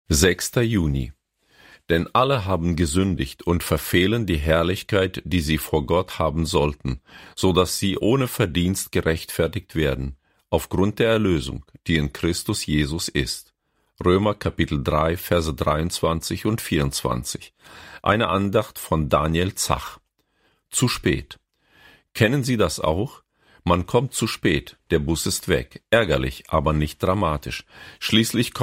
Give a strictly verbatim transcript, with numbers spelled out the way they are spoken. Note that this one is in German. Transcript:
sechster Juni. Denn alle haben gesündigt und verfehlen die Herrlichkeit, die sie vor Gott haben sollten, so dass sie ohne Verdienst gerechtfertigt werden, aufgrund der Erlösung, die in Christus Jesus ist. Römer Kapitel drei, Verse dreiundzwanzig und vierundzwanzig. Eine Andacht von Daniel Zach. Zu spät. Kennen Sie das auch? Man kommt zu spät, der Bus ist weg. Ärgerlich, aber nicht dramatisch. Schließlich